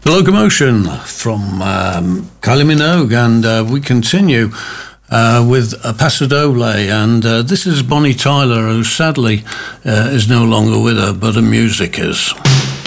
The Locomotion from Kylie Minogue, and we continue with Paso Doble, and this is Bonnie Tyler, who sadly is no longer with her, but her music is.